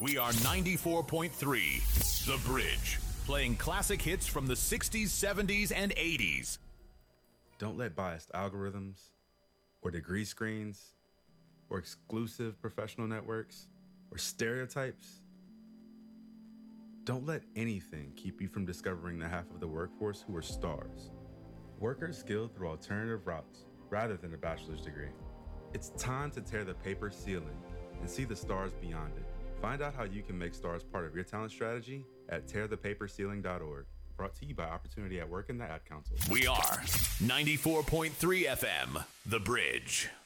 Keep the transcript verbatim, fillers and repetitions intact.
We are ninety-four point three, The Bridge, playing classic hits from the sixties, seventies, and eighties. Don't let biased algorithms, or degree screens, or exclusive professional networks, or stereotypes. Don't let anything keep you from discovering the half of the workforce who are stars. Workers skilled through alternative routes rather than a bachelor's degree. It's time to tear the paper ceiling and see the stars beyond it. Find out how you can make stars part of your talent strategy at tear the paper ceiling dot org. Brought to you by Opportunity at Work and the Ad Council. We are ninety-four point three F M, The Bridge.